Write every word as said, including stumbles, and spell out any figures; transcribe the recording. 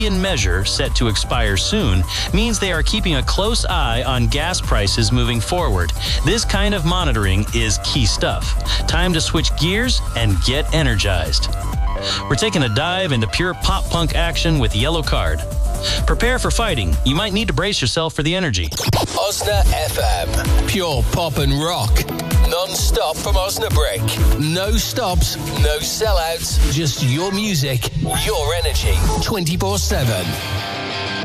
measure set to expire soon means they are keeping a close eye on gas prices moving forward. This kind of monitoring is key stuff. Time to switch gears and get energized. We're taking a dive into pure pop-punk action with Yellow Card. Prepare for fighting. You might need to brace yourself for the energy. Osna F M. Pure pop and rock. Non-stop from Osnabrück. No stops, no sellouts. Just your music, your energy. twenty-four seven.